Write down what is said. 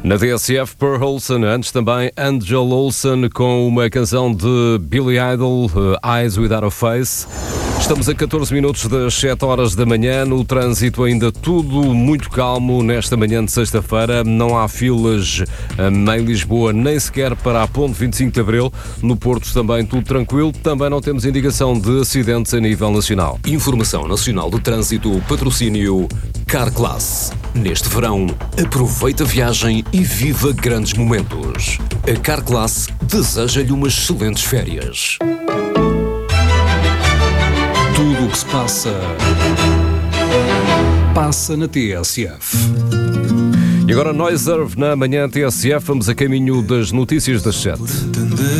Na TSF, Per Olsen, antes também Angel Olsen com uma canção de Billy Idol, Eyes Without a Face. Estamos a 14 minutos das 7 horas da manhã, no trânsito ainda tudo muito calmo nesta manhã de sexta-feira. Não há filas nem Lisboa, nem sequer para a Ponte 25 de Abril. No Porto também tudo tranquilo. Também não temos indicação de acidentes a nível nacional. Informação Nacional de Trânsito, patrocínio Carclass. Neste verão, aproveita a viagem e viva grandes momentos. A Carclass deseja-lhe umas excelentes férias. Tudo o que se passa na TSF. E agora Noiserve na manhã TSF. Vamos a caminho das notícias das 7.